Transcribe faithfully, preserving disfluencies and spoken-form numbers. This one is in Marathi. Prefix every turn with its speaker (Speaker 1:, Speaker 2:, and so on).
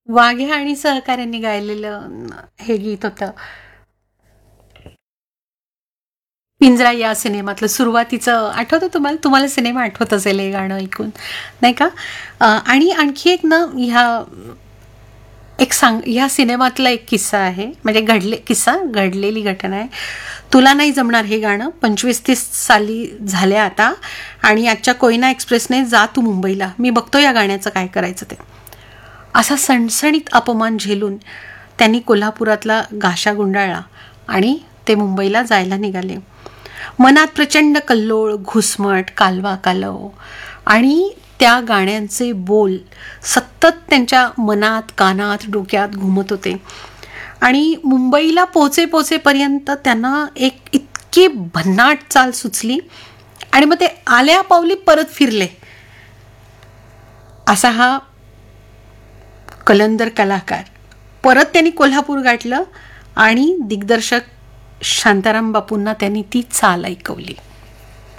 Speaker 1: वाघ्या आणि सहकाऱ्यांनी गायलेलं हे गीत होतं. पिंजरा या सिनेमातलं सुरुवातीचं आठवतं तुम्हाला? तुम्हाला सिनेमा आठवत असेल हे गाणं ऐकून, नाही का? अ, आणि आणखी एक ना ह्या एक सांग ह्या सिनेमातला एक किस्सा आहे, म्हणजे घडले किस्सा घडलेली घटना आहे. तुला नाही जमणार हे गाणं पंचवीस तीस साली झाले आता, आणि आजच्या कोयना एक्सप्रेसने जा तू मुंबईला, मी बघतो या गाण्याचं काय करायचं ते. असा सणसणीत अपमान झेलून त्यांनी कोल्हापुरातला गाशा गुंडाळला आणि ते मुंबईला जायला निघाले. मनात प्रचंड कल्लोळ, घुसमट, कालवा कालव आणि त्या गाण्यांचे बोल सतत त्यांच्या मनात, कानात, डोक्यात घुमत होते. आणि मुंबईला पोचे पोचेपर्यंत त्यांना एक इतकी भन्नाट चाल सुचली आणि मग ते आल्या पावली परत फिरले. असा हा कलंदर कलाकार परत त्यांनी कोल्हापूर गाठलं आणि दिग्दर्शक शांताराम बापूंना त्यांनी ती चाल ऐकवली.